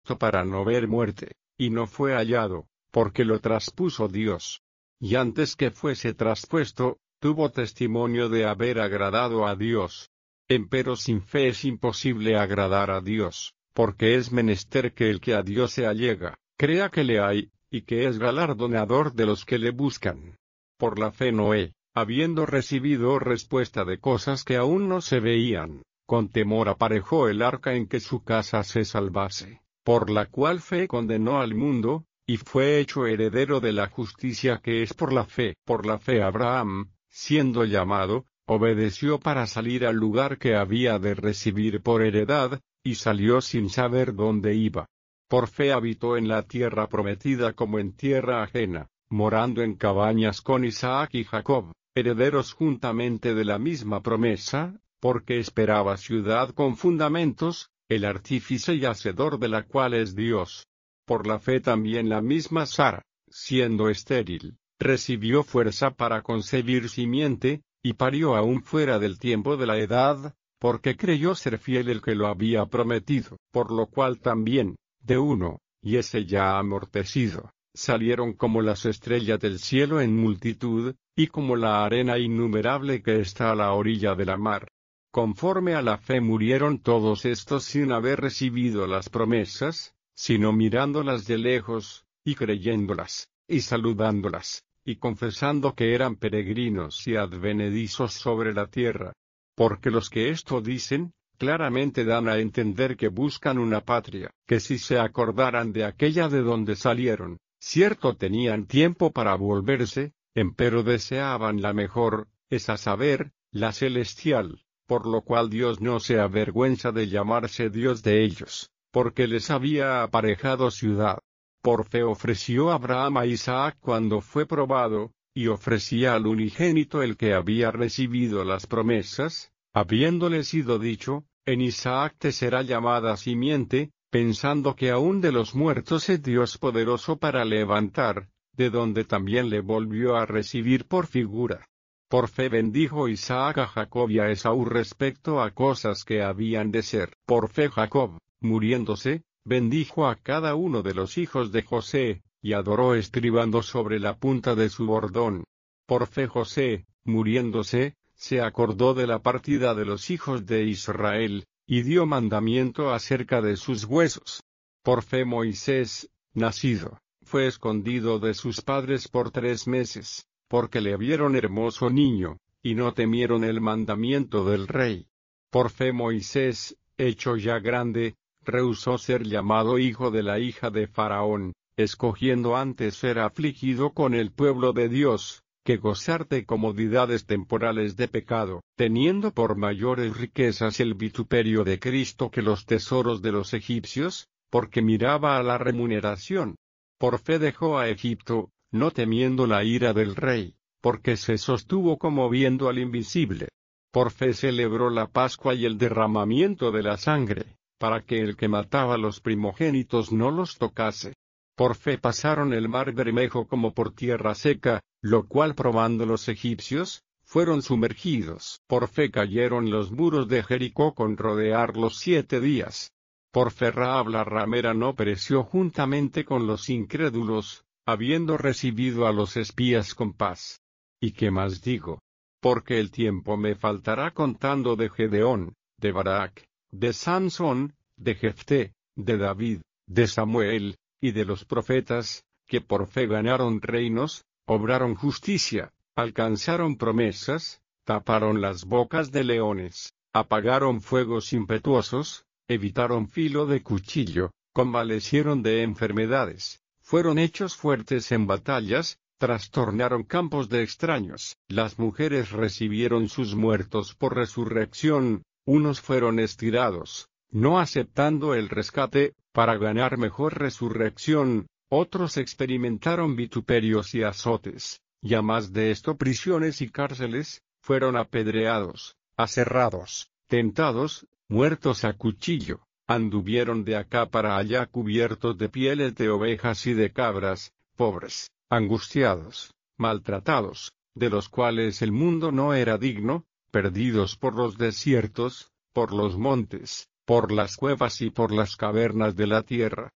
traspuesto para no ver muerte, y no fue hallado, porque lo traspuso Dios. Y antes que fuese traspuesto, tuvo testimonio de haber agradado a Dios. Empero sin fe es imposible agradar a Dios, porque es menester que el que a Dios se allega, crea que le hay, y que es galardonador de los que le buscan. Por la fe Noé, habiendo recibido respuesta de cosas que aún no se veían, con temor aparejó el arca en que su casa se salvase, por la cual fe condenó al mundo, y fue hecho heredero de la justicia que es por la fe. Por la fe Abraham, siendo llamado, obedeció para salir al lugar que había de recibir por heredad, y salió sin saber dónde iba. Por fe habitó en la tierra prometida como en tierra ajena, morando en cabañas con Isaac y Jacob, herederos juntamente de la misma promesa, porque esperaba ciudad con fundamentos, el artífice y hacedor de la cual es Dios. Por la fe también la misma Sara, siendo estéril, recibió fuerza para concebir simiente, y parió aún fuera del tiempo de la edad, porque creyó ser fiel el que lo había prometido, por lo cual también, de uno, y ese ya amortecido, salieron como las estrellas del cielo en multitud, y como la arena innumerable que está a la orilla de la mar. Conforme a la fe murieron todos estos sin haber recibido las promesas, sino mirándolas de lejos, y creyéndolas, y saludándolas, y confesando que eran peregrinos y advenedizos sobre la tierra. Porque los que esto dicen, claramente dan a entender que buscan una patria, que si se acordaran de aquella de donde salieron, cierto tenían tiempo para volverse, empero deseaban la mejor, es a saber, la celestial, por lo cual Dios no se avergüenza de llamarse Dios de ellos, porque les había aparejado ciudad. Por fe ofreció Abraham a Isaac cuando fue probado, y ofrecía al unigénito el que había recibido las promesas, habiéndole sido dicho, en Isaac te será llamada simiente, pensando que aún de los muertos es Dios poderoso para levantar, de donde también le volvió a recibir por figura. Por fe bendijo Isaac a Jacob y a Esaú respecto a cosas que habían de ser. Por fe Jacob, muriéndose, bendijo a cada uno de los hijos de José, y adoró estribando sobre la punta de su bordón. Por fe José, muriéndose, se acordó de la partida de los hijos de Israel, y dio mandamiento acerca de sus huesos. Por fe Moisés, nacido, fue escondido de sus padres por 3 meses, porque le vieron hermoso niño, y no temieron el mandamiento del rey. Por fe Moisés, hecho ya grande, rehusó ser llamado hijo de la hija de Faraón, escogiendo antes ser afligido con el pueblo de Dios, que gozar de comodidades temporales de pecado, teniendo por mayores riquezas el vituperio de Cristo que los tesoros de los egipcios, porque miraba a la remuneración. Por fe dejó a Egipto, no temiendo la ira del rey, porque se sostuvo como viendo al invisible. Por fe celebró la Pascua y el derramamiento de la sangre, para que el que mataba los primogénitos no los tocase. Por fe pasaron el mar Bermejo como por tierra seca, lo cual probando los egipcios, fueron sumergidos. Por fe cayeron los muros de Jericó con rodearlos 7 días. Por fe Rahab la ramera no pereció juntamente con los incrédulos, habiendo recibido a los espías con paz. ¿Y qué más digo? Porque el tiempo me faltará contando de Gedeón, de Barak, de Sansón, de Jefté, de David, de Samuel, y de los profetas, que por fe ganaron reinos, obraron justicia, alcanzaron promesas, taparon las bocas de leones, apagaron fuegos impetuosos, evitaron filo de cuchillo, convalecieron de enfermedades, fueron hechos fuertes en batallas, trastornaron campos de extraños. Las mujeres recibieron sus muertos por resurrección, unos fueron estirados, no aceptando el rescate, para ganar mejor resurrección, otros experimentaron vituperios y azotes, y a más de esto prisiones y cárceles, fueron apedreados, aserrados, tentados, muertos a cuchillo, anduvieron de acá para allá cubiertos de pieles de ovejas y de cabras, pobres, angustiados, maltratados, de los cuales el mundo no era digno, perdidos por los desiertos, por los montes, por las cuevas y por las cavernas de la tierra.